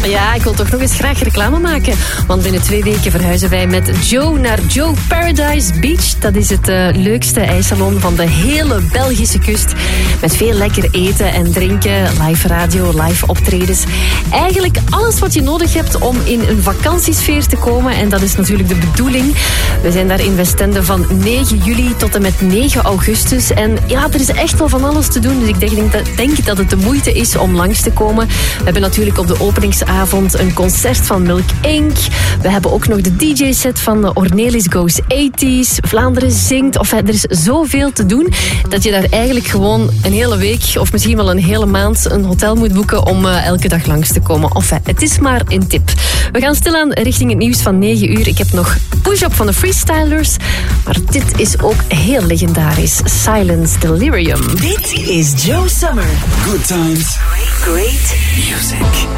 Ja, ik wil toch nog eens graag reclame maken. Want binnen 2 weken verhuizen wij met Joe naar Joe Paradise Beach. Dat is het leukste ijssalon van de hele Belgische kust. Met veel lekker eten en drinken, live radio, live optredens. Eigenlijk alles wat je nodig hebt om in een vakantiesfeer te komen. En dat is natuurlijk de bedoeling. We zijn daar in Westende van 9 juli tot en met 9 augustus. En ja, er is echt wel van alles te doen. Dus ik denk dat het de moeite is om langs te komen. We hebben natuurlijk op de openingsavond een concert van Milk Inc. We hebben ook nog de DJ-set van Ornelis Goes 80s. Vlaanderen zingt. Of er is zoveel te doen dat je daar eigenlijk gewoon een hele week of misschien wel een hele maand een hotel moet boeken om elke dag langs te komen. Enfin, het is maar een tip. We gaan stilaan richting het nieuws van 9 uur. Ik heb nog Push-Up van de Freestylers. Maar dit is ook heel legendarisch. Silence Delirium. Dit is Joe Summer. Good times. Great music.